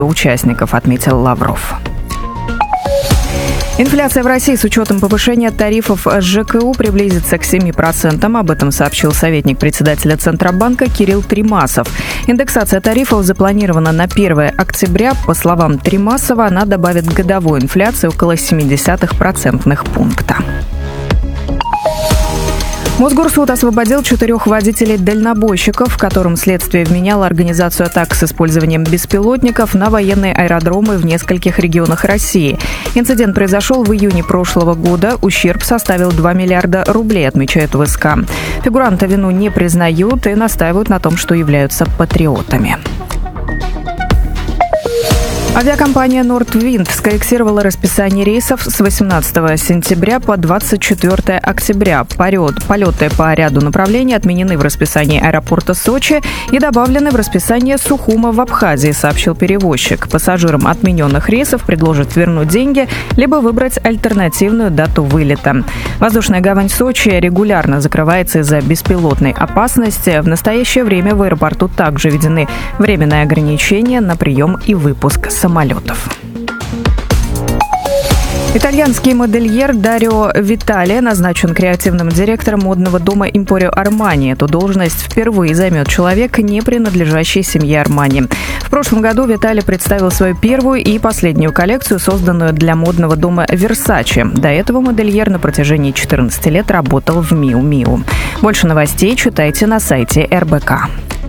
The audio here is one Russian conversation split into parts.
участников, отметил Лавров. Инфляция в России с учетом повышения тарифов ЖКУ приблизится к 7%. Об этом сообщил советник председателя Центробанка Кирилл Тримасов. Индексация тарифов запланирована на 1 октября. По словам Тримасова, она добавит к годовой инфляции около 0,7% пункта. Мосгорсуд освободил 4 водителей-дальнобойщиков, которым следствие вменяло организацию атак с использованием беспилотников на военные аэродромы в нескольких регионах России. Инцидент произошел в июне прошлого года. Ущерб составил 2 миллиарда рублей, отмечают ВСК. Фигуранты вину не признают и настаивают на том, что являются патриотами. Авиакомпания «Нордвинд» скорректировала расписание рейсов с 18 сентября по 24 октября. Полеты по ряду направлений отменены в расписании аэропорта Сочи и добавлены в расписание Сухума в Абхазии, сообщил перевозчик. Пассажирам отмененных рейсов предложат вернуть деньги, либо выбрать альтернативную дату вылета. Воздушная гавань Сочи регулярно закрывается из-за беспилотной опасности. В настоящее время в аэропорту также введены временные ограничения на прием и выпуск самолетов. Итальянский модельер Дарио Витали назначен креативным директором модного дома Emporio Armani. Эту должность впервые займет человек, не принадлежащий семье Армани. В прошлом году Витали представил свою первую и последнюю коллекцию, созданную для модного дома Versace. До этого модельер на протяжении 14 лет работал в Miu Miu. Больше новостей читайте на сайте РБК.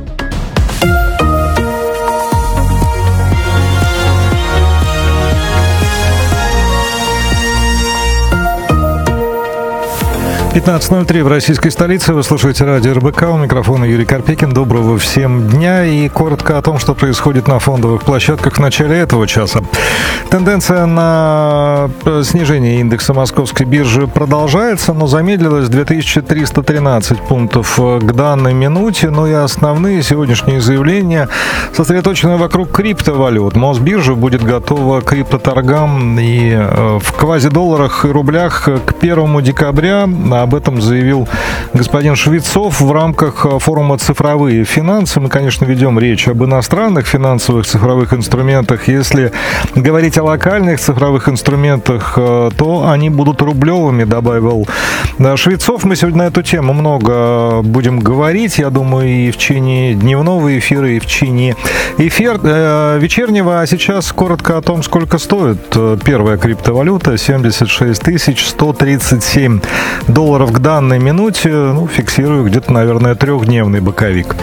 .03 в российской столице. Вы слушаете радио РБК. У микрофона Юрий Карпекин. Доброго всем дня. И коротко о том, что происходит на фондовых площадках в начале этого часа. Тенденция на снижение индекса московской биржи продолжается, но замедлилась 2313 пунктов к данной минуте. Ну и основные сегодняшние заявления сосредоточены вокруг криптовалют. Мосбиржа будет готова к криптоторгам и в квазидолларах и рублях к 1 декабря. Об этом заявил господин Швецов в рамках форума «Цифровые финансы». Мы, конечно, ведем речь об иностранных финансовых цифровых инструментах. Если говорить о локальных цифровых инструментах, то они будут рублевыми, добавил Швецов. Мы сегодня на эту тему много будем говорить, я думаю, и в течение дневного эфира, и в течение вечернего. А сейчас коротко о том, сколько стоит первая криптовалюта. 76 137 долларов к данной минуте. Фиксирую где-то, наверное, 3-дневный боковик.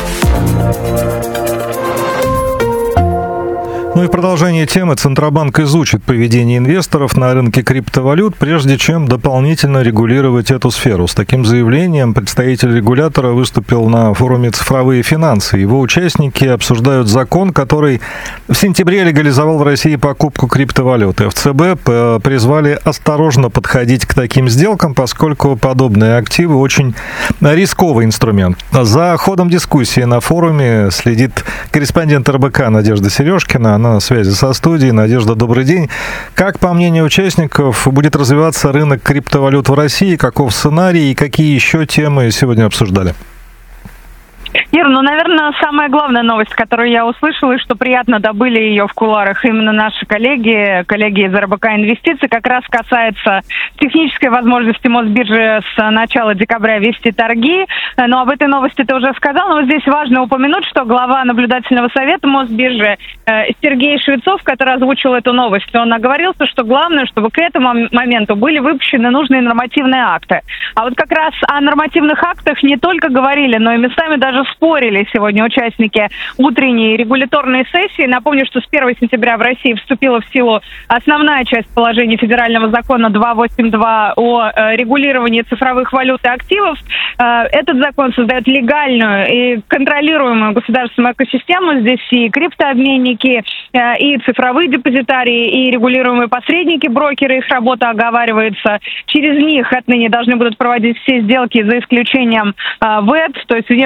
Ну и в продолжение темы Центробанк изучит поведение инвесторов на рынке криптовалют, прежде чем дополнительно регулировать эту сферу. С таким заявлением представитель регулятора выступил на форуме «Цифровые финансы». Его участники обсуждают закон, который в сентябре легализовал в России покупку криптовалюты. В ЦБ призвали осторожно подходить к таким сделкам, поскольку подобные активы очень рисковый инструмент. За ходом дискуссии на форуме следит корреспондент РБК Надежда Сережкина. На связи со студией. Надежда, добрый день. Как, по мнению участников, будет развиваться рынок криптовалют в России? Каков сценарий и какие еще темы сегодня обсуждали? Ир, наверное, самая главная новость, которую я услышала, и что приятно добыли ее в кулуарах именно наши коллеги из РБК Инвестиций, как раз касается технической возможности Мосбиржи с начала декабря вести торги. Но об этой новости ты уже сказал. Но вот здесь важно упомянуть, что глава наблюдательного совета Мосбиржи Сергей Швецов, который озвучил эту новость, он оговорился, что главное, чтобы к этому моменту были выпущены нужные нормативные акты. А вот как раз о нормативных актах не только говорили, но и местами даже спорили сегодня участники утренней регуляторной сессии. Напомню, что с 1 сентября в России вступила в силу основная часть положений федерального закона 282 о регулировании цифровых валют и активов. Этот закон создает легальную и контролируемую государственную экосистему. Здесь и криптообменники, и цифровые депозитарии, и регулируемые посредники, брокеры, их работа оговаривается. Через них отныне должны будут проводить все сделки за исключением ВЭД, то есть внешнеэкономических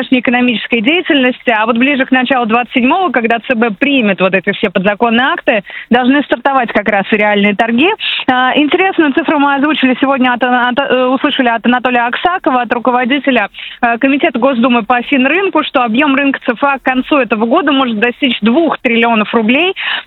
экономической деятельности, а вот ближе к началу 27-го, когда ЦБ примет вот эти все подзаконные акты, должны стартовать как раз и реальные торги. Интересную цифру мы озвучили сегодня, услышали от Анатолия Аксакова, от руководителя Комитета Госдумы по финрынку, что объем рынка ЦФА к концу этого года может достичь 2 триллионов рублей.